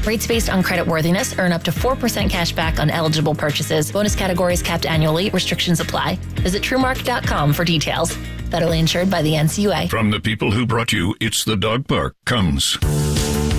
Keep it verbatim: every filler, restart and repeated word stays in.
Rates based on credit worthiness. Earn up to four percent cash back on eligible purchases. Bonus categories capped annually. Restrictions apply. Visit TrueMark dot com for details. Federally insured by the N C U A. From the people who brought you It's the Dog Park comes